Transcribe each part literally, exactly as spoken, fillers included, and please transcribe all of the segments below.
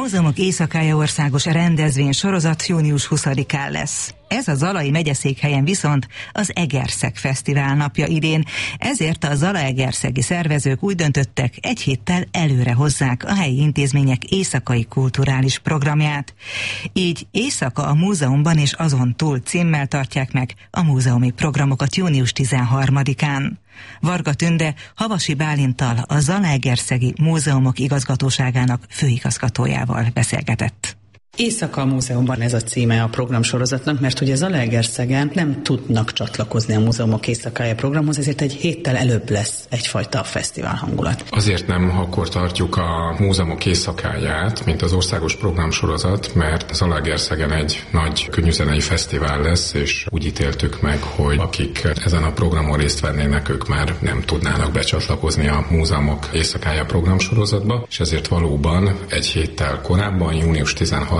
Múzeumok éjszakája országos rendezvény sorozat június huszadikán lesz. Ez a Zalai megyeszékhelyen viszont az Egerszeg Fesztivál napja idén, ezért a zalaegerszegi szervezők úgy döntöttek, egy héttel előre hozzák a helyi intézmények éjszakai kulturális programját. Így Éjszaka a múzeumban és azon túl címmel tartják meg a múzeumi programokat június tizenharmadikán. Varga Tünde Havasi Bálinttal, a Zalaegerszegi Múzeumok Igazgatóságának főigazgatójával beszélgetett. Éjszaka a múzeumban ez a címe a programsorozatnak, mert ugye Zalaegerszegen nem tudnak csatlakozni a múzeumok éjszakája programhoz, ezért egy héttel előbb lesz egyfajta fesztivál hangulat. Azért nem akkor tartjuk a múzeumok éjszakáját, mint az országos programsorozat, mert Zalaegerszegen egy nagy könnyűzenei fesztivál lesz, és úgy ítéltük meg, hogy akik ezen a programon részt vennének, ők már nem tudnának becsatlakozni a múzeumok éjszakája programsorozatba, és ezért valóban egy héttel korábban, június tizenharmadikán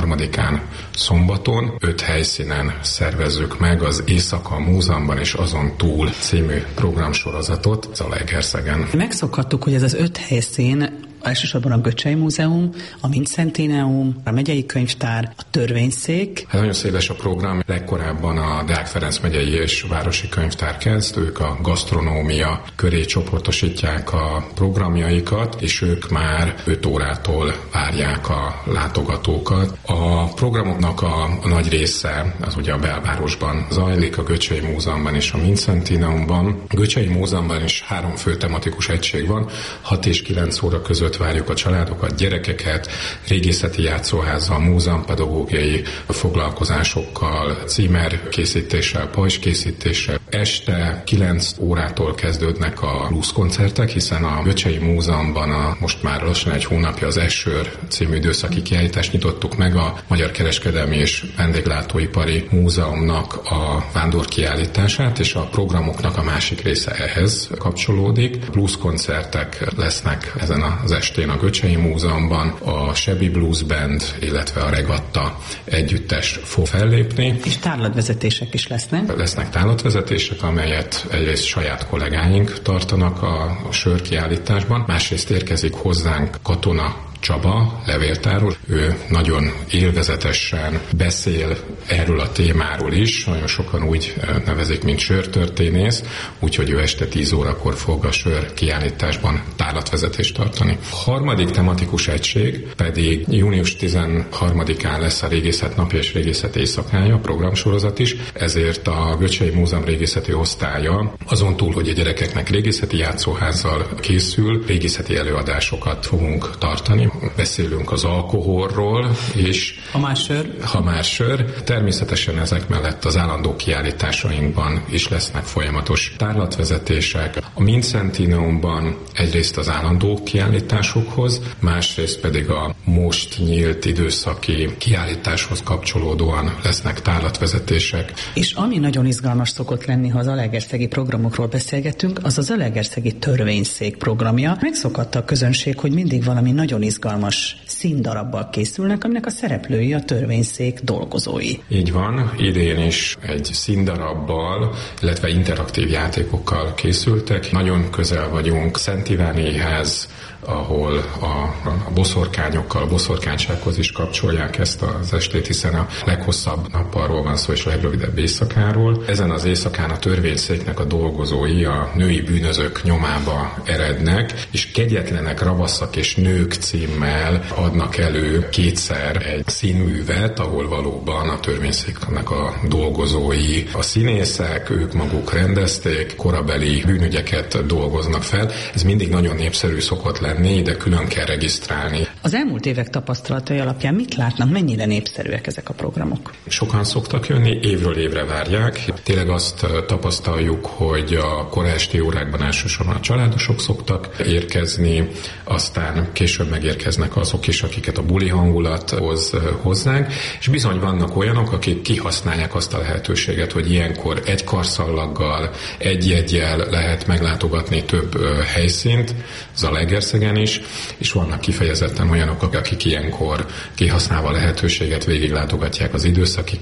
szombaton öt helyszínen szervezzük meg az Éjszaka a múzeumban és azon túl című programsorozatot Zalaegerszegen. Megszokhattuk, hogy ez az öt helyszín elsősorban a Göcsey Múzeum, a Vincentineum, a Megyei Könyvtár, a Törvényszék. Hát nagyon széles a program. Legkorábban a Deák Ferenc megyei és városi könyvtár kezd, ők a gasztronómia köré csoportosítják a programjaikat, és ők már öt órától várják a látogatókat. A programoknak a, a nagy része az ugye a belvárosban zajlik, a Göcsey Múzeumban és a Vincentineumban. A Göcsey Múzeumban is három fő tematikus egység van, hat és kilenc óra között várjuk a családokat, gyerekeket, régészeti játszóházzal, múzeumpedagógiai foglalkozásokkal, címerkészítéssel, pajzskészítéssel. Este kilenc órától kezdődnek a blues-koncertek, hiszen a Göcsey Múzeumban a, most már lassan egy hónapja az Esőr című időszaki kiállítást nyitottuk meg, a Magyar Kereskedelmi és Vendéglátóipari Múzeumnak a vándorkiállítását, és a programoknak a másik része ehhez kapcsolódik. Blues-koncertek lesznek ezen az estén a Göcsey Múzeumban, a Sebi Blues Band, illetve a Regatta együttes fog fellépni. És tárlatvezetések is lesznek? Lesznek tárlatvezetések, amelyet egyrészt saját kollégáink tartanak a, a sörkiállításban, másrészt érkezik hozzánk Katona Csaba, levéltárról. Ő nagyon élvezetesen beszél erről a témáról is, nagyon sokan úgy nevezik, mint sörtörténész, úgyhogy ő este tíz órakor fog a sör kiállításban tárlatvezetést tartani. A harmadik tematikus egység pedig június tizenharmadikán lesz a Régészet napja és Régészet éjszakája, programsorozat is, ezért a Göcsey Múzeum régészeti osztálya azon túl, hogy a gyerekeknek régészeti játszóházzal készül, régészeti előadásokat fogunk tartani. Beszélünk az alkoholról, és ha már sör. Ha már sör. Természetesen ezek mellett az állandó kiállításainkban is lesznek folyamatos tárlatvezetések. A Vincentineumban egyrészt az állandó kiállításokhoz, másrészt pedig a most nyílt időszaki kiállításhoz kapcsolódóan lesznek tárlatvezetések. És ami nagyon izgalmas szokott lenni, ha az zalaegerszegi programokról beszélgetünk, az a Zalaegerszegi Törvényszék programja. Megszokhatta a közönség, hogy mindig valami nagyon izgalmas színdarabbal készülnek, aminek a szereplői a törvényszék dolgozói. Így van, idén is egy színdarabbal, illetve interaktív játékokkal készültek. Nagyon közel vagyunk Szent Ivánéhez, ahol a, a boszorkányokkal, a boszorkánysághoz is kapcsolják ezt az estét, hiszen a leghosszabb nappalról van szó, és a legrövidebb éjszakáról. Ezen az éjszakán a törvényszéknek a dolgozói a női bűnözők nyomába erednek, és Kegyetlenek, ravaszak és nők címmel adnak elő kétszer egy színművet, ahol valóban a törvényszéknek a dolgozói, a színészek, ők maguk rendezték, korabeli bűnügyeket dolgoznak fel. Ez mindig nagyon népszerű szokott lenni, de külön kell regisztrálni. Az elmúlt évek tapasztalatai alapján mit látnak, mennyire népszerűek ezek a programok? Sokan szoktak jönni, évről évre várják. Tényleg azt tapasztaljuk, hogy a kora esti órákban elsősorban a családosok szoktak érkezni, aztán később megérkeznek azok is, akiket a buli hangulat hoz hozzánk, és bizony vannak olyanok, akik kihasználják azt a lehetőséget, hogy ilyenkor egy karszallaggal, egy jeggyel lehet meglátogatni több helyszínt, Zalaegerszegen is, és vannak kifejezetten olyanok, akik ilyenkor kihasználva a lehetőséget végiglátogatják az időszaki kiállítást,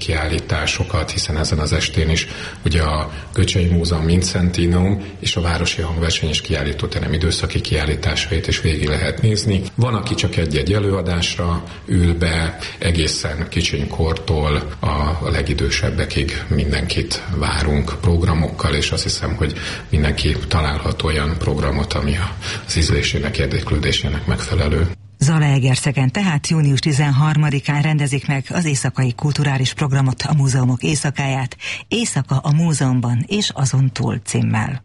kiállításokat, hiszen ezen az estén is ugye a Göcsei Múzeum Vincentinum és a Városi Hangverseny és Kiállítóterem időszaki kiállításait is végig lehet nézni. Van, aki csak egy-egy előadásra ül be, egészen kicsiny kortól a legidősebbekig mindenkit várunk programokkal, és azt hiszem, hogy mindenki találhat olyan programot, ami az ízlésének, érdeklődésének megfelelő. Zalaegerszegen tehát június tizenharmadikán rendezik meg az éjszakai kulturális programot, a múzeumok éjszakáját, Éjszaka a múzeumban és azon túl címmel.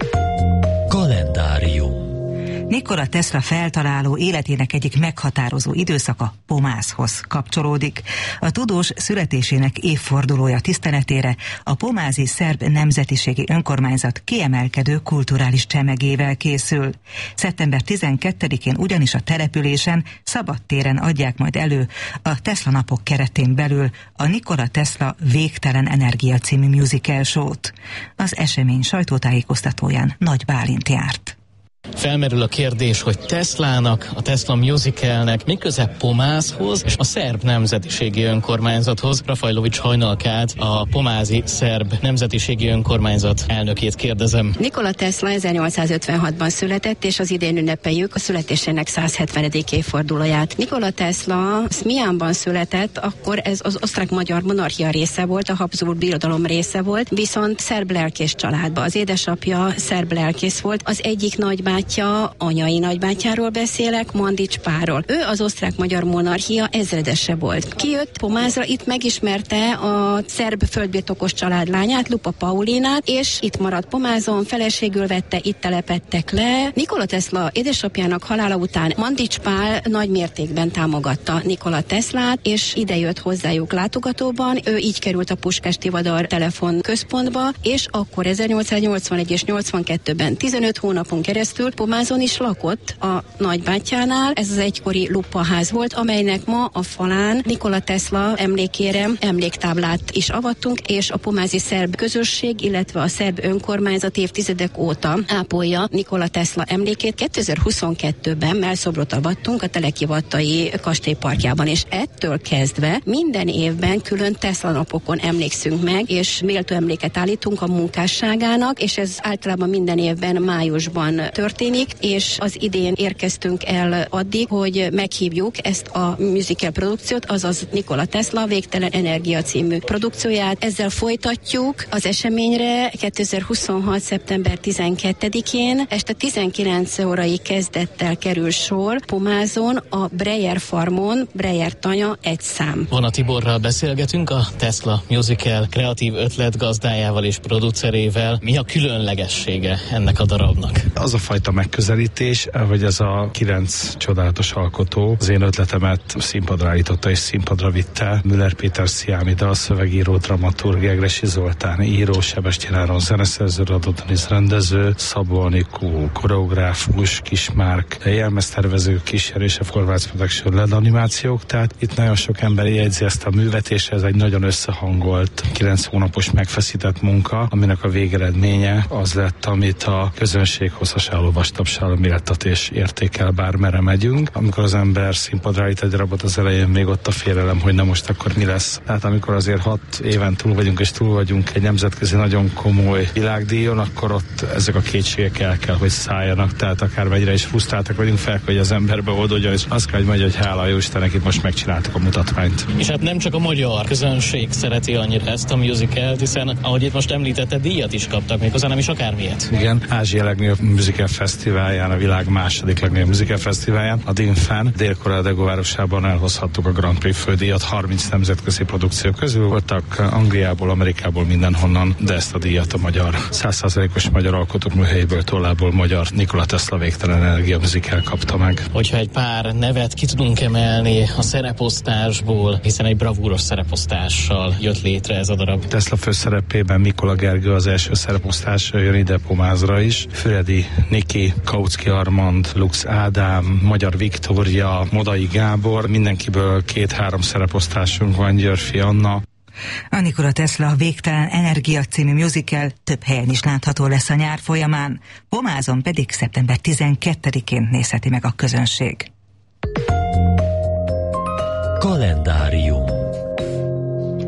Kalendárium. Nikola Tesla feltaláló életének egyik meghatározó időszaka Pomázhoz kapcsolódik. A tudós születésének évfordulója tiszteletére a pomázi szerb nemzetiségi önkormányzat kiemelkedő kulturális csemegével készül. szeptember tizenkettedikén ugyanis a településen szabadtéren adják majd elő a Tesla napok keretén belül a Nikola Tesla Végtelen Energia című musical show-t. Az esemény sajtótájékoztatóján Nagy Bálint járt. Felmerül a kérdés, hogy Teslának, a Tesla Musicalnek mi köze Pomázhoz és a szerb nemzetiségi önkormányzathoz. Rafajlovics Hajnalkát, a pomázi szerb nemzetiségi önkormányzat elnökét kérdezem. Nikola Tesla ezernyolcszázötvenhatban született, és az idén ünnepeljük a születésének száz hetvenedik évfordulóját. Nikola Tesla Szmiánban született, akkor ez az osztrák-magyar monarchia része volt, a Habsburg birodalom része volt, viszont szerb lelkész családba. Az édesapja szerb lelkész volt, az egyik nagy nagybátyja, anyai nagybátyjáról beszélek, Mandics Pálról. Ő az osztrák-magyar monarchia ezredese volt. Kijött Pomázra, itt megismerte a szerb földbirtokos család lányát, Lupa Paulinát, és itt maradt Pomázon, feleségül vette, itt telepedtek le. Nikola Tesla édesapjának halála után Mandics Pál nagy mértékben támogatta Nikola Teslát, és idejött hozzájuk látogatóban. Ő így került a Puskás-Tivadar telefon központba, és akkor ezernyolcszáznyolcvanegy és nyolcvankettőben tizenöt hónapon keresztül Pomázon is lakott a nagybátyjánál. Ez az egykori Lupa-ház volt, amelynek ma a falán Nikola Tesla emlékére emléktáblát is avattunk, és a pomázi szerb közösség, illetve a szerb önkormányzat évtizedek óta ápolja Nikola Tesla emlékét. kétezer-huszonkettőben mellszobrot avattunk a Telekivattai kastélyparkjában, és ettől kezdve minden évben külön Tesla napokon emlékszünk meg, és méltó emléket állítunk a munkásságának, és ez általában minden évben májusban történik, és az idén érkeztünk el addig, hogy meghívjuk ezt a musical produkciót, azaz Nikola Tesla Végtelen Energia című produkcióját. Ezzel folytatjuk az eseményre kétezer-huszonhat. szeptember tizenkettedikén este tizenkilenc órai kezdettel kerül sor Pomázon, a Breyer Farmon, Breyer tanya egy szám. Vona Tiborral beszélgetünk, a Tesla Musical kreatív ötlet gazdájával és producerével. Mi a különlegessége ennek a darabnak? Az a fajta megközelítés, hogy ez a kilenc csodálatos alkotó az én ötletemet színpadra állította és színpadra vitte. Müller Péter Sziámida, a szövegíró, dramaturg, Egressy Zoltán író, Sebestyén Áron zeneszerző, Radó Denis rendező, Szabó Anikó koreográfus, Kismárk jelmeztervező, kísérése, Forvács Production led animációk, tehát itt nagyon sok ember jegyzi ezt a művet, és ez egy nagyon összehangolt, kilenc hónapos megfeszített munka, aminek a végeredménye az lett, amit a közönség hosszasálló vastapsálló méretet és értékel, bármerre megyünk. Amikor az ember színpadra állít egy darabot, az elején még ott a félelem, hogy na most akkor mi lesz. Tehát amikor azért hat éven túl vagyunk, és túl vagyunk egy nemzetközi nagyon komoly világdíjon, akkor ott ezek a kétségek el kell, hogy szálljanak. Tehát akármennyire is frusztráltak vagyunk, fel, hogy az emberbe oldódjon, és azt kell, hogy mondja, hogy hála jó Istennek, itt most megcsináltuk a mutatványt. És hát nem csak a magyar közönség szereti annyira ezt a musicalt, hiszen ahogy itt most említette, díjat is kaptak, méghozzá nem is akármilyet. Igen, Ázsia legnagyobb musical fesztiválján, a világ második legnagyobb musical fesztiválján, a Dinfen, Dél-Korea Daegu városában elhozhattuk a Grand Prix fődíjat harminc nemzetközi produkció közül. Voltak Angliából, Amerikából, mindenhonnan, de ezt a díjat a magyar, száz százalékos magyar alkotók műhelyéből, tollából magyar Nikola Tesla Végtelen Energia musical kapta meg. Hogyha egy pár nevet ki tudunk emelni a szereposztásból, hiszen egy bravúros szereposztással jött létre ez a darab. Tesla főszerepében Mikola Gergő az első szereposztás, jön ide Pomázra is. Füredi Niki, Kautsky Armand, Lux Ádám, Magyar Viktória, Modai Gábor, mindenkiből két-három szereposztásunk van, Györfi Anna. A Nikola Tesla Végtelen Energia című musical több helyen is látható lesz a nyár folyamán, Pomázon pedig szeptember tizenkettedikén nézheti meg a közönség. Kalendárium.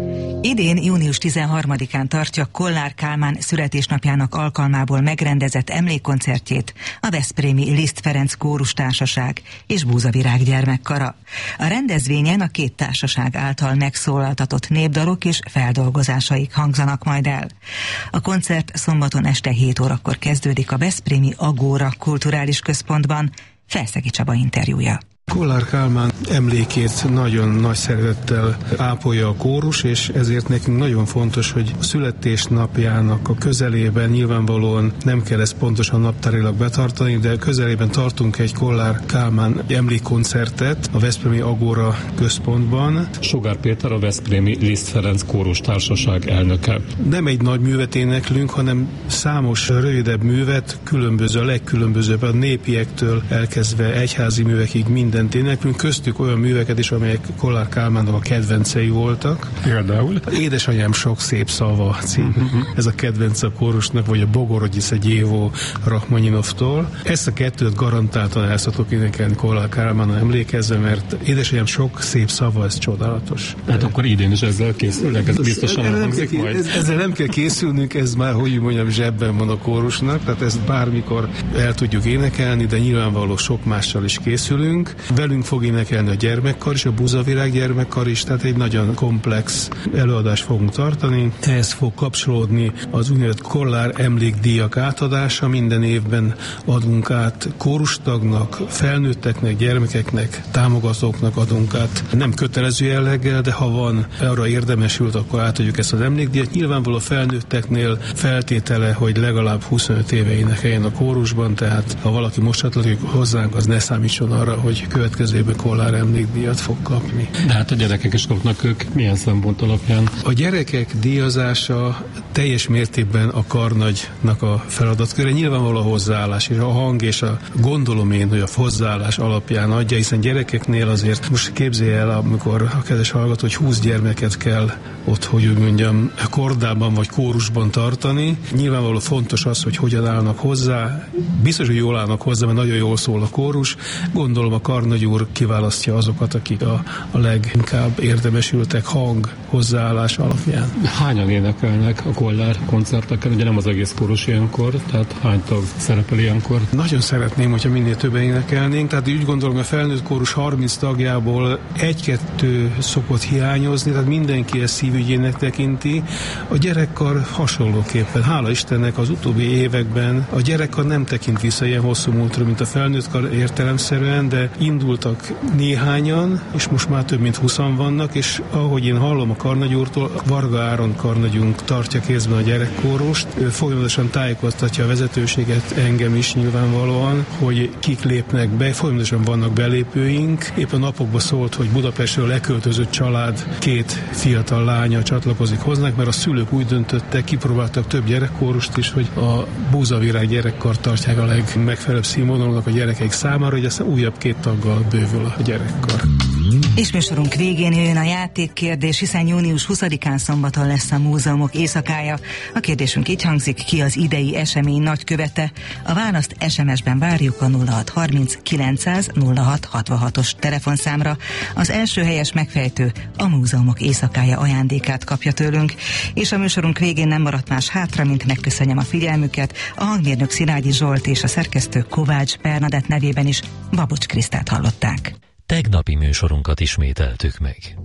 Idén június tizenharmadikán tartja Kollár Kálmán születésnapjának alkalmából megrendezett emlékkoncertjét a veszprémi Liszt Ferenc Kórustársaság és Búzavirág gyermekkara. A rendezvényen a két társaság által megszólaltatott népdalok és feldolgozásaik hangzanak majd el. A koncert szombaton este hét órakor kezdődik a veszprémi Agóra Kulturális Központban. Felszegi Csaba interjúja. Kollár Kálmán emlékét nagyon nagy szeretettel ápolja a kórus, és ezért nekünk nagyon fontos, hogy a születésnapjának a közelében nyilvánvalóan nem kell ezt pontosan naptárilag betartani, de közelében tartunk egy Kollár Kálmán emlékkoncertet a veszprémi Agóra Központban. Sugár Péter, a veszprémi Liszt Ferenc Kórustársaság elnöke. Nem egy nagy művet éneklünk, hanem számos rövidebb művet, különböző, a legkülönbözőbb, a népiektől elkezdve egyházi művekig mindent éneklünk, köztük olyan műveket is, amelyek Kollár Kálmánnak a kedvencei voltak. Például? Édesanyám sok szép szava cím. Uh-huh. Ez a kedvenc a kórusnak, vagy a Bogorodyice Gyévó Rachmaninovtól. Ezt a kettőt garantáltan el szoktuk énekelni Kollár Kálmánon emlékezve, mert édesanyám sok szép szava, ez csodálatos. Hát akkor idén is ezzel készülnek, ez biztosan elhangzik majd. Ez, ezzel nem kell készülnünk, ez már, hogy mondjam, zsebben van a kórusnak, tehát ezt bármikor el tudjuk énekelni, de nyilvánvaló sok mással is készülünk. Velünk fog énekelni a gyermekkar és a Búzavirág gyermekkar is, tehát egy nagyon komplex előadást fogunk tartani. Ehhez fog kapcsolódni az úgynevezett Kollár emlékdíjak átadása. Minden évben adunk át kórustagnak, felnőtteknek, gyermekeknek, támogatóknak adunk át. Nem kötelező jelleggel, de ha van arra érdemesült, akkor átadjuk ezt az emlékdíjat. Nyilvánvalóan felnőtteknél feltétele, hogy legalább huszonöt éve énekeljen a kórusban, tehát ha valaki most csatlakozik hozzánk, az ne számítson arra, hogy következő évben Kollár emlékdíjat fog kapni. De hát a gyerekek is kapnak, ők milyen szempont alapján? A gyerekek díjazása teljes mértékben a karnagynak a feladatköre. Nyilvánvaló a hozzáállás, és a hang és a gondolom én, hogy a hozzáállás alapján adja, hiszen gyerekeknél azért most képzelje el, amikor a kedves hallgató, hogy húsz gyermeket kell ott, hogy úgy mondjam, kordában vagy kórusban tartani. Nyilvánvaló fontos az, hogy hogyan állnak hozzá. Biztos, hogy jól állnak hozzá, mert nagyon jól szól a kórus. Gondolom a karnagy úr kiválasztja azokat, akik a, a leginkább érdemesültek hang, hozzáállás alapján. Hányan énekelnek a Kollár koncerteken? Ugye nem az egész kórus ilyenkor, tehát hány tag szerepel ilyenkor? Nagyon szeretném, hogyha minél többen énekelnénk, tehát úgy gondolom, hogy a felnőtt kórus harminc tagjából egy-kettő szokott hiányozni, tehát mindenki ezt szívügyének tekinti. A gyerekkar hasonlóképpen, hála Istennek az utóbbi években a gyerekkar nem tekint vissza ilyen hosszú múltra, mint a felnőtt kar értelemszerűen, de indultak néhányan, és most már több mint húszan vannak, és ahogy én hallom a karnagy úrtól, Varga Áron karnagyunk tartja kézben a gyerekkórust, ő folyamatosan tájékoztatja a vezetőséget, engem is nyilvánvalóan, hogy kik lépnek be, folyamatosan vannak belépőink. Épp a napokban szólt, hogy Budapestről leköltözött család két fiatal lánya csatlakozik hozzánk, mert a szülők úgy döntöttek, kipróbáltak több gyerekkórust is, hogy a Búzavirág gyerekkar tartják a legmegfelelőbb színvonalnak a gyerekeik számára, hogy aztán újabb két taggal bővül a gyerekkar. És műsorunk végén jön a játékkérdés, hiszen június huszadikán szombaton lesz a múzeumok éjszakája. A kérdésünk így hangzik: ki az idei esemény nagykövete? A választ es em es-ben várjuk a nulla hat harminc kilencszáz nulla hat hatvanhatos telefonszámra. Az első helyes megfejtő a múzeumok éjszakája ajándékát kapja tőlünk. És a műsorunk végén nem maradt más hátra, mint megköszönjem a figyelmüket. A hangmérnök Szilágyi Zsolt és a szerkesztő Kovács Bernadett nevében is Babocs Krisztát hallották. Tegnapi műsorunkat ismételtük meg.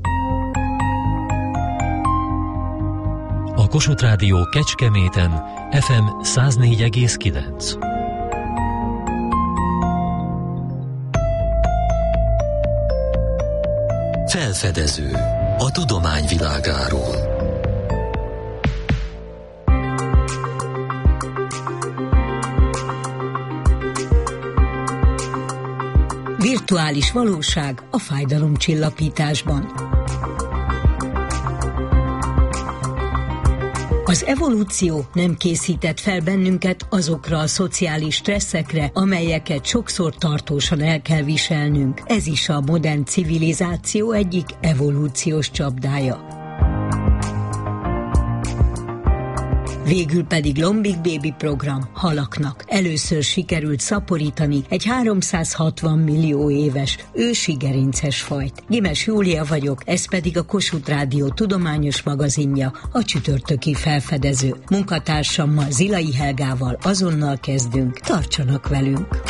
A Kossuth Rádió Kecskeméten ef em száz négy egész kilenc. Felfedező a tudomány világáról. Virtuális valóság a fájdalomcsillapításban. Az evolúció nem készített fel bennünket azokra a szociális stresszekre, amelyeket sokszor tartósan el kell viselnünk. Ez is a modern civilizáció egyik evolúciós csapdája. Végül pedig Lombik Baby program halaknak. Először sikerült szaporítani egy háromszázhatvan millió éves ősi gerinces fajt. Gimes Júlia vagyok, ez pedig a Kossuth Rádió tudományos magazinja, a csütörtöki felfedező. Munkatársammal, Zilai Helgával azonnal kezdünk. Tartsanak velünk!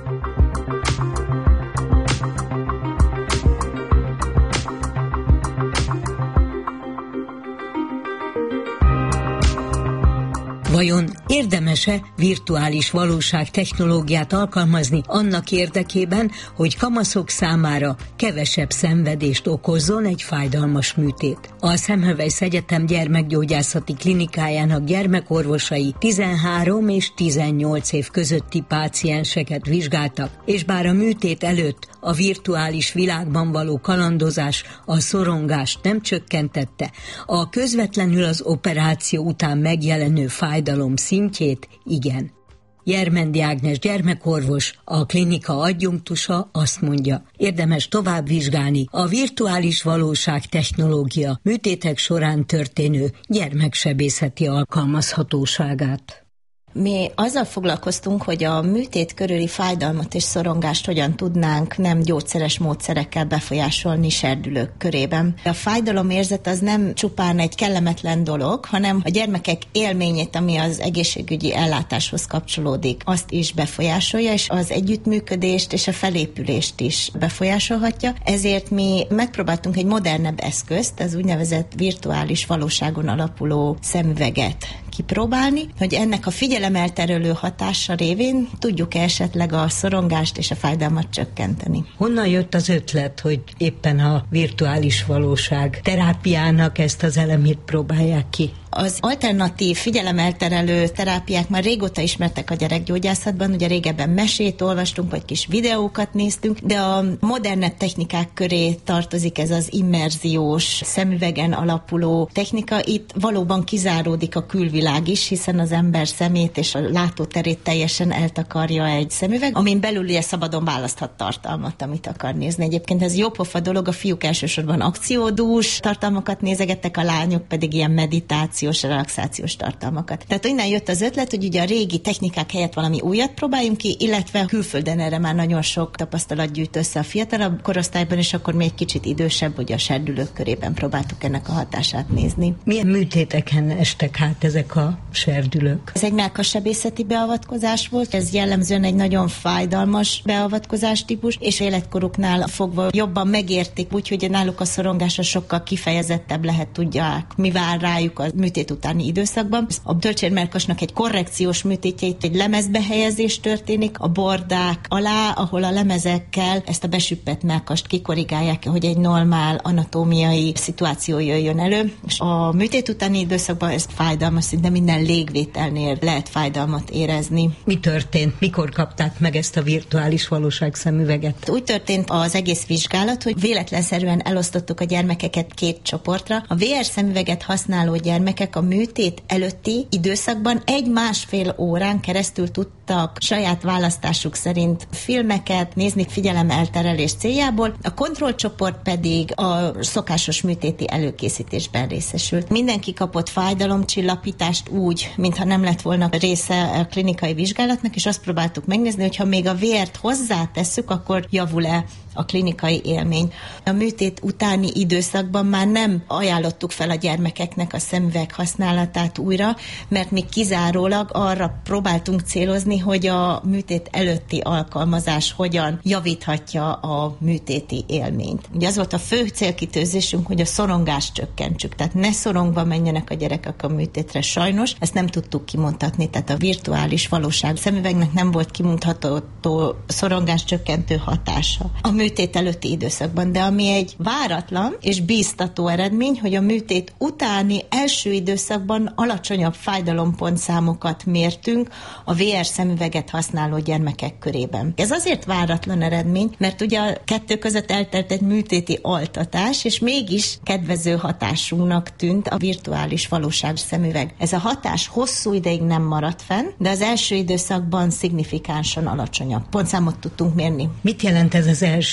Vajon érdemes-e virtuális valóság technológiát alkalmazni annak érdekében, hogy kamaszok számára kevesebb szenvedést okozzon egy fájdalmas műtét? A Semmelweis Egyetem gyermekgyógyászati klinikájának gyermekorvosai tizenhárom és tizennyolc év közötti pácienseket vizsgáltak, és bár a műtét előtt a virtuális világban való kalandozás a szorongást nem csökkentette, a közvetlenül az operáció után megjelenő fájdalom szintjét igen. Jermendi Ágnes gyermekorvos, a klinika adjunktusa azt mondja, érdemes tovább vizsgálni a virtuális valóság technológia műtétek során történő gyermeksebészeti alkalmazhatóságát. Mi azzal foglalkoztunk, hogy a műtét körüli fájdalmat és szorongást hogyan tudnánk nem gyógyszeres módszerekkel befolyásolni serdülők körében. A fájdalomérzet az nem csupán egy kellemetlen dolog, hanem a gyermekek élményét, ami az egészségügyi ellátáshoz kapcsolódik, azt is befolyásolja, és az együttműködést és a felépülést is befolyásolhatja. Ezért mi megpróbáltunk egy modernebb eszközt, az úgynevezett virtuális valóságon alapuló szemüveget kipróbálni, hogy ennek a figyelemelterelő hatása révén tudjuk esetleg a szorongást és a fájdalmat csökkenteni. Honnan jött az ötlet, hogy éppen a virtuális valóság terápiának ezt az elemét próbálják ki? Az alternatív figyelemelterelő terápiák már régóta ismertek a gyerekgyógyászatban, ugye régebben mesét olvastunk, vagy kis videókat néztünk, de a modernebb technikák köré tartozik ez az immerziós, szemüvegen alapuló technika. Itt valóban kizáródik a külvilág is, hiszen az ember szemét és a látóterét teljesen eltakarja egy szemüveg, amin belül ugye szabadon választhat tartalmat, amit akar nézni. Egyébként ez jópofa dolog, a fiúk elsősorban akciódús tartalmakat nézegettek, a lányok pedig ilyen meditáció, relaxációs tartalmakat. Tehát innen jött az ötlet, hogy ugye a régi technikák helyett valami újat próbáljunk ki, illetve külföldön erre már nagyon sok tapasztalat gyűjt össze a fiatalabb korosztályban, és akkor még kicsit idősebb, ugye a serdülők körében próbáltuk ennek a hatását nézni. Milyen műtéteken estek hát ezek a serdülők? Ez egy mellkassebészeti beavatkozás volt, ez jellemzően egy nagyon fájdalmas beavatkozás típus, és életkoruknál fogva jobban megértik, úgyhogy náluk a szorongása sokkal kifejezettebb lehet, tudják, mi vár rájuk a műtét utáni időszakban. A tölcsérmelkasnak egy korrekciós műtétje, itt egy lemezbehelyezés történik a bordák alá, ahol a lemezekkel ezt a besüppett melkast kikorrigálják, hogy egy normál anatómiai szituáció jöjjön elő. És a műtét utáni időszakban ez fájdalmas, szinte minden légvételnél lehet fájdalmat érezni. Mi történt? Mikor kapták meg ezt a virtuális valóság szemüveget? Úgy történt az egész vizsgálat, hogy véletlenszerűen elosztottuk a gyermekeket két csoportra. A vé er szemüveget használó gyermekek a műtét előtti időszakban egy-másfél órán keresztül tudtak saját választásuk szerint filmeket nézni figyelemelterelés céljából, a kontrollcsoport pedig a szokásos műtéti előkészítésben részesült. Mindenki kapott fájdalomcsillapítást úgy, mintha nem lett volna része a klinikai vizsgálatnak, és azt próbáltuk megnézni, hogy ha még a vé ert hozzátesszük, akkor javul-e a klinikai élmény. A műtét utáni időszakban már nem ajánlottuk fel a gyermekeknek a szemüveg használatát újra, mert mi kizárólag arra próbáltunk célozni, hogy a műtét előtti alkalmazás hogyan javíthatja a műtéti élményt. Ugye az volt a fő célkitűzésünk, hogy a szorongást csökkentsük, tehát ne szorongva menjenek a gyerekek a műtétre. Sajnos ezt nem tudtuk kimondhatni, tehát a virtuális valóság szemüvegnek nem volt kimondható szorongás csökkentő hatása a műtét előtti időszakban, de ami egy váratlan és bíztató eredmény, hogy a műtét utáni első időszakban alacsonyabb fájdalompontszámokat mértünk a vé er szemüveget használó gyermekek körében. Ez azért váratlan eredmény, mert ugye a kettő között eltelt egy műtéti altatás, és mégis kedvező hatásunknak tűnt a virtuális valóság szemüveg. Ez a hatás hosszú ideig nem maradt fenn, de az első időszakban szignifikánsan alacsonyabb pontszámot tudtunk mérni. Mit jelent ez az első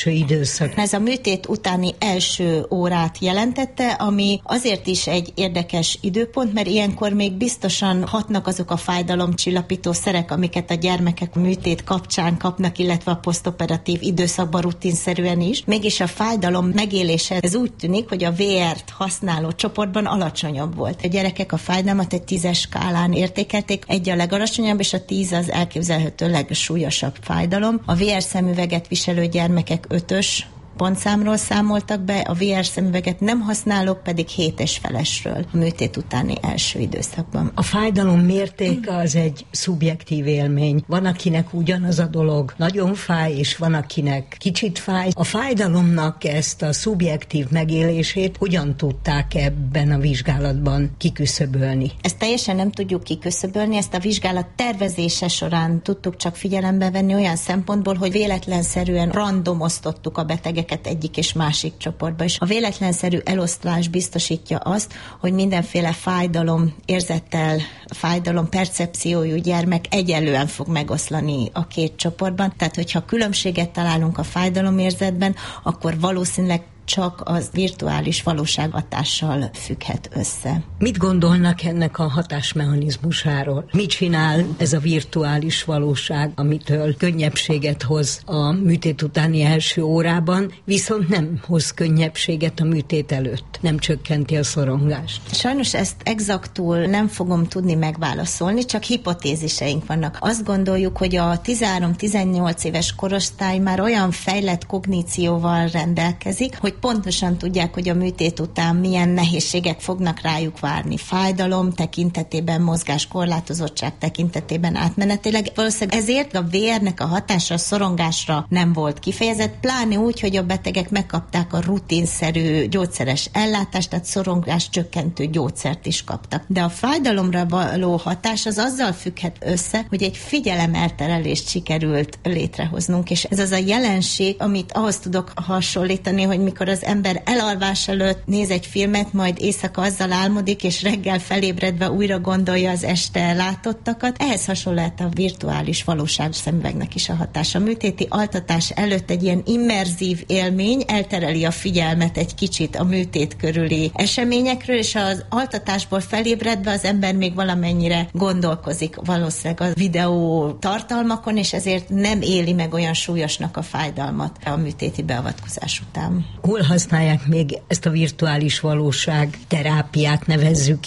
első időszak. Ez a műtét utáni első órát jelentette, ami azért is egy érdekes időpont, mert ilyenkor még biztosan hatnak azok a fájdalomcsillapító szerek, amiket a gyermekek műtét kapcsán kapnak, illetve a posztoperatív időszakban rutinszerűen is. Mégis a fájdalom megélése, ez úgy tűnik, hogy a vé ert használó csoportban alacsonyabb volt. A gyerekek a fájdalmat egy tízes skálán értékelték, egy a legalacsonyabb, és a tíz az elképzelhető legsúlyosabb fájdalom. A vé er szemüveget viselő gyermekek ötös pontszámról számoltak be, a vé er szemüveget nem használók pedig hétes felesről a műtét utáni első időszakban. A fájdalom mértéke az egy szubjektív élmény. Van, akinek ugyanaz a dolog nagyon fáj, és van, akinek kicsit fáj. A fájdalomnak ezt a szubjektív megélését hogyan tudták ebben a vizsgálatban kiküszöbölni? Ezt teljesen nem tudjuk kiküszöbölni, ezt a vizsgálat tervezése során tudtuk csak figyelembe venni olyan szempontból, hogy véletlenszerűen randomoztottuk a betegeket egyik és másik csoportba is. A véletlenszerű eloszlás biztosítja azt, hogy mindenféle fájdalom érzettel, fájdalom percepciójú gyermek egyenlően fog megoszlani a két csoportban. Tehát, hogyha különbséget találunk a fájdalomérzetben, akkor valószínűleg csak az virtuális valósághatással függhet össze. Mit gondolnak ennek a hatásmechanizmusáról? Mit csinál ez a virtuális valóság, amitől könnyebbséget hoz a műtét utáni első órában, viszont nem hoz könnyebbséget a műtét előtt, nem csökkenti a szorongást? Sajnos ezt exaktul nem fogom tudni megválaszolni, csak hipotéziseink vannak. Azt gondoljuk, hogy a tizenhárom-tizennyolc éves korosztály már olyan fejlett kognícióval rendelkezik, hogy pontosan tudják, hogy a műtét után milyen nehézségek fognak rájuk várni. Fájdalom tekintetében, mozgáskorlátozottság tekintetében átmenetileg. Valószínűleg ezért a vé ernek a hatása a szorongásra nem volt kifejezett, pláne úgy, hogy a betegek megkapták a rutinszerű gyógyszeres ellátást, tehát szorongás csökkentő gyógyszert is kaptak. De a fájdalomra való hatás az azzal függhet össze, hogy egy figyelemelterelést sikerült létrehoznunk, és ez az a jelenség, amit ahhoz tudok hasonlítani, hogy mikor az ember elalvás előtt néz egy filmet, majd éjszaka azzal álmodik, és reggel felébredve újra gondolja az este látottakat. Ehhez hasonlít a virtuális valóság szemüvegnek is a hatása. A műtéti altatás előtt egy ilyen immerzív élmény eltereli a figyelmet egy kicsit a műtét körüli eseményekről, és az altatásból felébredve az ember még valamennyire gondolkozik valószínűleg a videó tartalmakon, és ezért nem éli meg olyan súlyosnak a fájdalmat a műtéti beavatkozás után. Hol használják még ezt a virtuális valóság terápiát, nevezzük